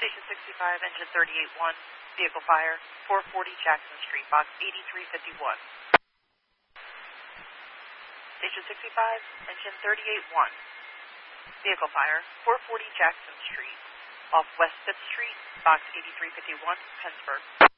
Station 65, engine 38-1, vehicle fire, 440 Jackson Street, box 8351. Station 65, engine 38-1, vehicle fire, 440 Jackson Street, off West 5th Street, box 8351, Pennsburg.